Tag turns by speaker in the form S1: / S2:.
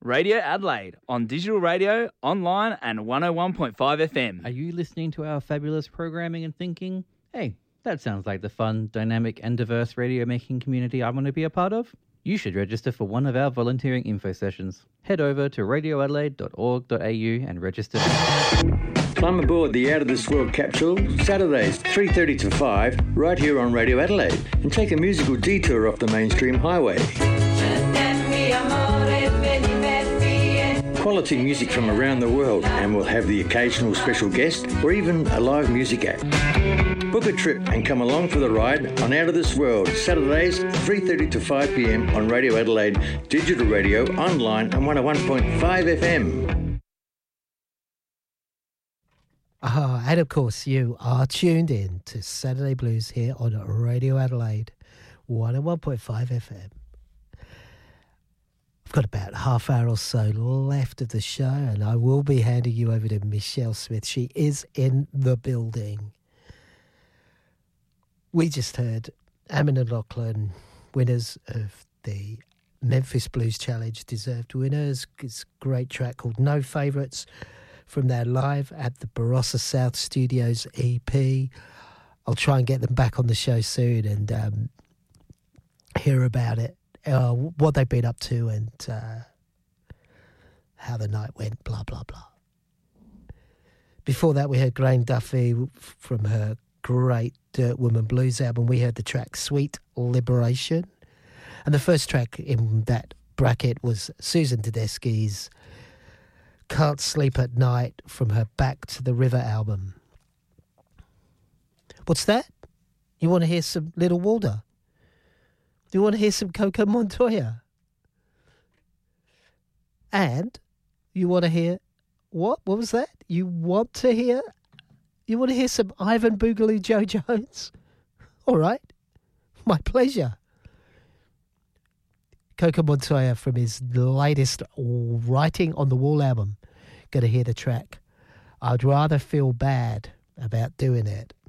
S1: Radio Adelaide on digital radio, online and 101.5 FM.
S2: Are you listening to our fabulous programming and thinking, hey, that sounds like the fun, dynamic and diverse radio making community I want to be a part of? You should register for one of our volunteering info sessions. Head over to radioadelaide.org.au and register now.
S3: Climb aboard the Out of This World capsule Saturdays 3:30 to 5 right here on Radio Adelaide and take a musical detour off the mainstream highway. Quality music from around the world, and we'll have the occasional special guest or even a live music act. Book a trip and come along for the ride on Out of This World, Saturdays 3:30 to 5 p.m. on Radio Adelaide, digital radio, online and 101.5 FM.
S4: And of course you are tuned in to Saturday Blues here on Radio Adelaide, 101.5 FM. I've got about half hour or so left of the show, and I will be handing you over to Michelle Smith. She is in the building. We just heard Ammon and Lachlan, winners of the Memphis Blues Challenge, deserved winners. It's a great track called No Favourites from their Live at the Barossa South Studios EP. I'll try and get them back on the show soon and hear about it. What they've been up to and how the night went, blah, blah, blah. Before that, we heard Grain Duffy from her great Dirt Woman Blues album. We heard the track Sweet Liberation. And the first track in that bracket was Susan Tedeschi's Can't Sleep at Night from her Back to the River album. What's that? You want to hear some Little Walter? Do you want to hear some Coco Montoya? And you want to hear what? What was that? You want to hear some Ivan Boogaloo Joe Jones? All right. My pleasure. Coco Montoya from his latest Writing on the Wall album. Going to hear the track I'd Rather Feel Bad About Doing It.